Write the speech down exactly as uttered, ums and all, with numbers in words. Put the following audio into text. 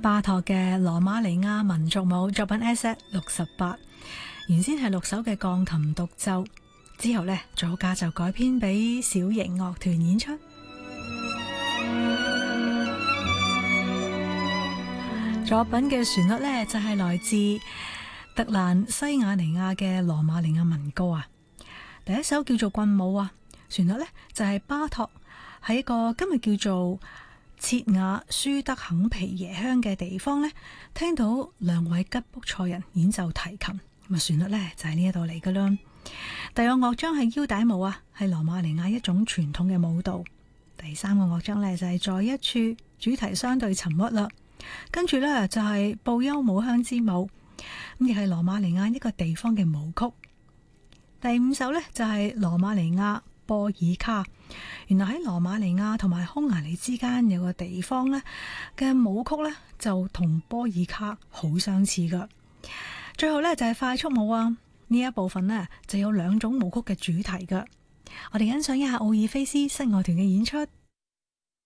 巴托嘅羅馬尼亞民族舞作品 S Z 六十八，原先係六首嘅鋼琴獨奏，之後呢，作家就改編俾小型樂團演出。作品嘅旋律呢，就係來自特蘭西亞尼亞嘅羅馬尼亞民歌啊。第一首叫做棍舞啊，旋律呢，就係巴托喺一個今日叫做切雅舒德肯皮耶鄉嘅地方呢，聽到兩位吉卜賽人演奏提琴，咁啊旋律呢，就係呢一度嚟噶啦。第二個樂章係腰帶舞啊，係羅馬尼亞一種傳統嘅舞蹈。第三個樂章呢，就係在一處，主題相對沉鬱啦。跟住呢，就係布優舞鄉之舞，咁亦係羅馬尼亞一個地方嘅舞曲。第五首呢，就係羅馬尼亞波爾卡，原來喺羅馬尼亞同埋匈牙利之間有個地方呢嘅舞曲呢，就同波爾卡好相似噶。最後呢，就係快速舞啊，呢一部分呢，就有兩種舞曲嘅主題噶。我哋欣賞一下奧爾菲斯室樂團嘅演出。